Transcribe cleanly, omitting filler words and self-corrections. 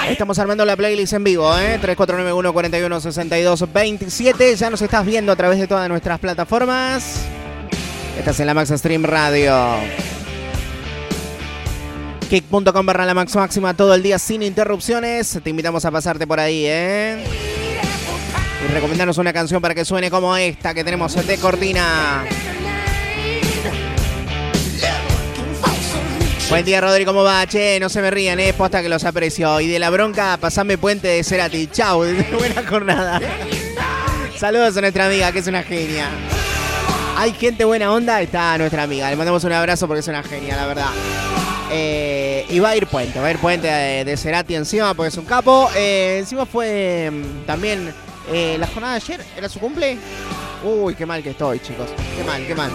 Estamos armando la playlist en vivo, 3491-416227. Ya nos estás viendo a través de todas nuestras plataformas. Estás en la Max Stream Radio. Kick.com/la Max Máxima todo el día sin interrupciones. Te invitamos a pasarte por ahí, Y recomendarnos una canción para que suene como esta que tenemos de cortina. Buen día, Rodri, ¿cómo va? Che, no se me rían, posta que los aprecio. Y de la bronca, pasame Puente de Cerati. Chau, buena jornada. Saludos a nuestra amiga, que es una genia. Hay gente buena onda, está nuestra amiga. Le mandamos un abrazo porque es una genia, la verdad. Y va a ir Puente de Cerati encima porque es un capo. Encima fue también la jornada de ayer, ¿era su cumple? Uy, qué mal que estoy, chicos. Qué mal.